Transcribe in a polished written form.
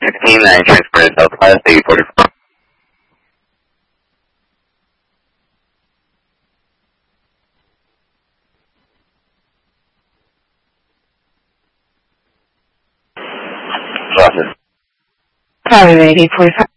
16, 9 transported Southwest, 844. Losses. Probably 845.